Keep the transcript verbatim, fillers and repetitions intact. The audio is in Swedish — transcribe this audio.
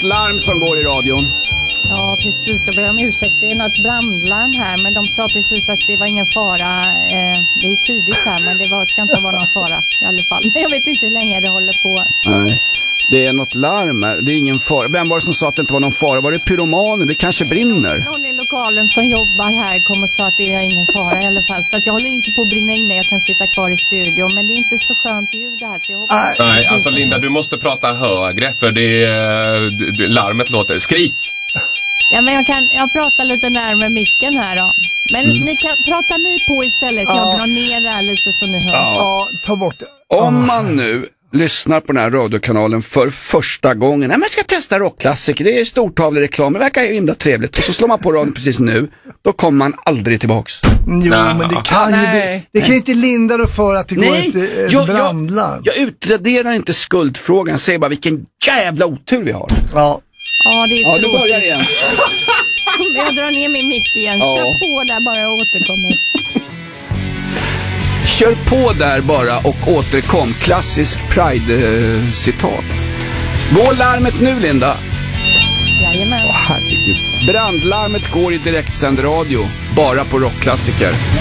något larm som går i radion. Ja, precis. Jag ber om ursäkt. Det är något brandlarm här, men de sa precis att det var ingen fara. Eh, det är tydligt här, men det var, ska inte vara någon fara i alla fall. Men jag vet inte hur länge det håller på. Nej, det är något larm här. Det är ingen fara. Vem var det som sa att det inte var någon fara? Var det pyromanen? Det kanske brinner. Någon i lokalen som jobbar här kom och sa att det är ingen fara i alla fall. Så att jag håller inte på att brinna inne. Jag kan sitta kvar i studion, men det är inte så skönt ljud här. Så jag hoppas Nej, alltså Linda, du måste prata högre för det är, larmet låter. Skrik! Ja, men jag kan jag pratar lite närmare micken här då. Men mm. ni kan prata ni på istället. Ja. Jag drar ner det här lite så ni hör. Ja, ja, ta bort det. Om man nu lyssnar på den här radiokanalen för första gången. Nej, men jag ska testa rockklassiker. Det är stortavlig reklam. Det verkar ju himla trevligt. Och så slår man på radion precis nu. Då kommer man aldrig tillbaks. Jo, Naha. men det kan ju bli, det kan ju inte linda då för att det Nej. går ett, ett jag, brandlarm. Jag, jag utraderar inte skuldfrågan. Jag säger bara vilken jävla otur vi har. Ja. Ja, det är ja, du börjar igen. Jag drar ner min mick igen. Ja. Kör på där bara och återkommer. Kör på där bara och återkom. Klassisk Pride-citat. Går larmet nu, Linda? Jajamän. Åh, herregud. Brandlarmet går i direktsänd radio. Bara på rockklassiker.